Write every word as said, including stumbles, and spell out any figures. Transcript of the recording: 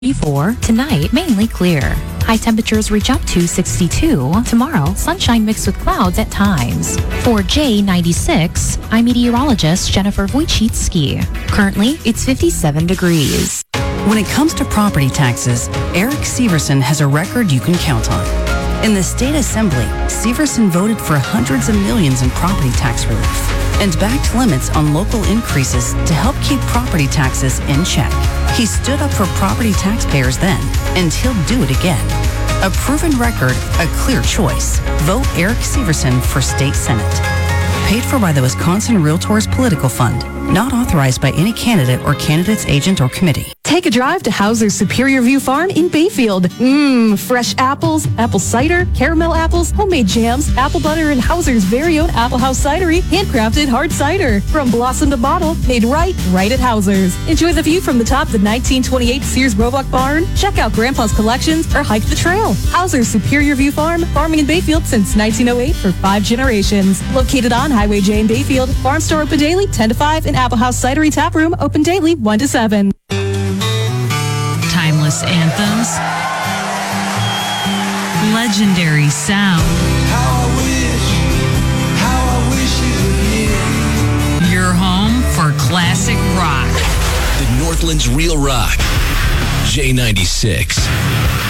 thirty-four. Tonight, mainly clear. High temperatures reach up to sixty-two. Tomorrow, sunshine mixed with clouds at times. For J ninety-six, I'm meteorologist Jennifer Wojcicki. Currently, it's fifty-seven degrees. When it comes to property taxes, Eric Severson has a record you can count on. In the state assembly, Severson voted for hundreds of millions in property tax relief and backed limits on local increases to help keep property taxes in check. He stood up for property taxpayers then, and he'll do it again. A proven record, a clear choice. Vote Eric Severson for State Senate. Paid for by the Wisconsin Realtors Political Fund. Not authorized by any candidate or candidate's agent or committee. Take a drive to Hauser's Superior View Farm in Bayfield. Mmm, fresh apples, apple cider, caramel apples, homemade jams, apple butter, and Hauser's very own Apple House Cidery, handcrafted hard cider. From blossom to bottle, made right, right at Hauser's. Enjoy the view from the top of the nineteen twenty-eight Sears Roebuck Barn. Check out Grandpa's collections or hike the trail. Hauser's Superior View Farm, farming in Bayfield since nineteen oh eight for five generations. Located on Highway J in Bayfield, farm store open daily ten to five, and Apple House Cidery Tap Room open daily one to seven. Timeless anthems, legendary sound. How I wish, how I wish you were here. Your home for classic rock. The Northland's Real Rock. J ninety-six.